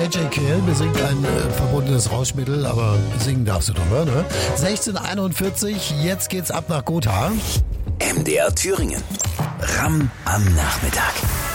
JJ Kill besingt ein verbundenes Rauschmittel, aber singen darfst du drüber, ne? 16:41, jetzt geht's ab nach Gotha. MDR Thüringen. Ram am Nachmittag.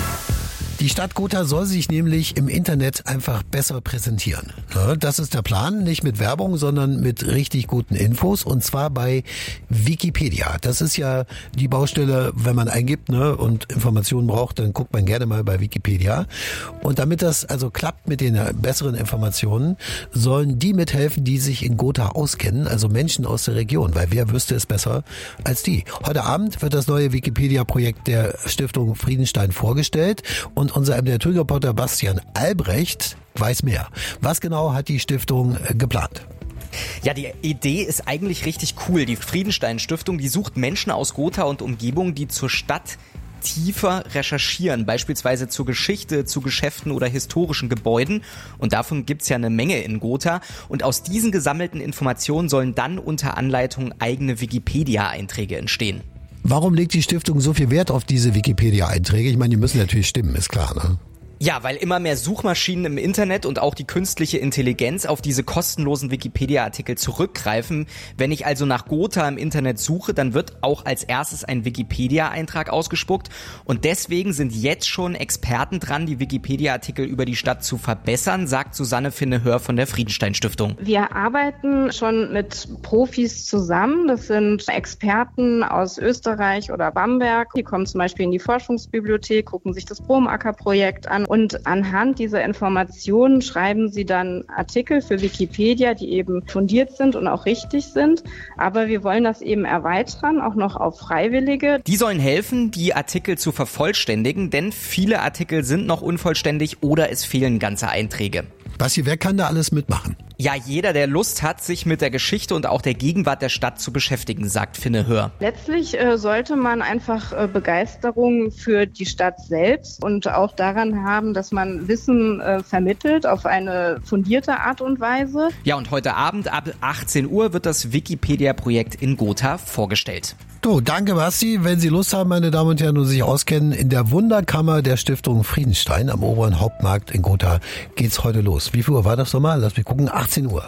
Die Stadt Gotha soll sich nämlich im Internet einfach besser präsentieren. Das ist der Plan, nicht mit Werbung, sondern mit richtig guten Infos, und zwar bei Wikipedia. Das ist ja die Baustelle, wenn man eingibt, ne, und Informationen braucht, dann guckt man gerne mal bei Wikipedia. Und damit das also klappt mit den besseren Informationen, sollen die mithelfen, die sich in Gotha auskennen, also Menschen aus der Region, weil wer wüsste es besser als die. Heute Abend wird das neue Wikipedia-Projekt der Stiftung Friedenstein vorgestellt, und unser MDR-Reporter Bastian Albrecht weiß mehr. Was genau hat die Stiftung geplant? Ja, die Idee ist eigentlich richtig cool. Die Friedenstein-Stiftung, die sucht Menschen aus Gotha und Umgebung, die zur Stadt tiefer recherchieren, beispielsweise zur Geschichte, zu Geschäften oder historischen Gebäuden. Und davon gibt's ja eine Menge in Gotha. Und aus diesen gesammelten Informationen sollen dann unter Anleitung eigene Wikipedia-Einträge entstehen. Warum legt die Stiftung so viel Wert auf diese Wikipedia-Einträge? Ich meine, die müssen natürlich stimmen, ist klar, ne? Ja, weil immer mehr Suchmaschinen im Internet und auch die künstliche Intelligenz auf diese kostenlosen Wikipedia-Artikel zurückgreifen. Wenn ich also nach Gotha im Internet suche, dann wird auch als erstes ein Wikipedia-Eintrag ausgespuckt. Und deswegen sind jetzt schon Experten dran, die Wikipedia-Artikel über die Stadt zu verbessern, sagt Susanne Finne-Hör von der Friedenstein-Stiftung. Wir arbeiten schon mit Profis zusammen. Das sind Experten aus Österreich oder Bamberg. Die kommen zum Beispiel in die Forschungsbibliothek, gucken sich das Bromacker-Projekt an. Und anhand dieser Informationen schreiben sie dann Artikel für Wikipedia, die eben fundiert sind und auch richtig sind. Aber wir wollen das eben erweitern, auch noch auf Freiwillige. Die sollen helfen, die Artikel zu vervollständigen, denn viele Artikel sind noch unvollständig oder es fehlen ganze Einträge. Basti, wer kann da alles mitmachen? Ja, jeder, der Lust hat, sich mit der Geschichte und auch der Gegenwart der Stadt zu beschäftigen, sagt Finne-Hör. Letztlich sollte man einfach Begeisterung für die Stadt selbst und auch daran haben, dass man Wissen vermittelt auf eine fundierte Art und Weise. Ja, und heute Abend ab 18 Uhr wird das Wikipedia-Projekt in Gotha vorgestellt. So, danke Basti. Wenn Sie Lust haben, meine Damen und Herren, und sich auskennen, in der Wunderkammer der Stiftung Friedenstein am oberen Hauptmarkt in Gotha geht's heute los. Wie viel Uhr war das nochmal? Lass mich gucken. 18 Uhr.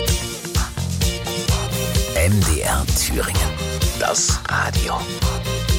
MDR Thüringen. Das Radio.